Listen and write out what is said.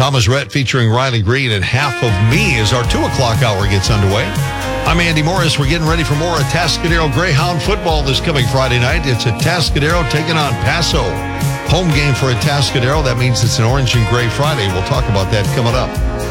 Thomas Rhett featuring Riley Green and Half of Me as our 2 o'clock hour gets underway. I'm Andy Morris. We're getting ready for more Atascadero Greyhound football this coming Friday night. It's Atascadero taking on Paso. Home game for Atascadero. That means it's an orange and gray Friday. We'll talk about that coming up.